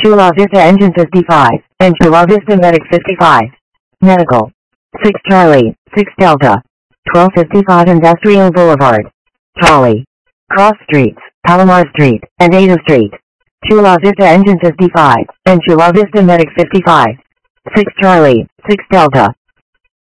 Chula Vista Engine 55, and Chula Vista Medic 55. Medical. 6 Charlie, 6 Delta. 1255 Industrial Boulevard. Trolley. Cross Streets, Palomar Street, and Ada Street. Chula Vista Engine 55, and Chula Vista Medic 55. 6 Charlie, 6 Delta.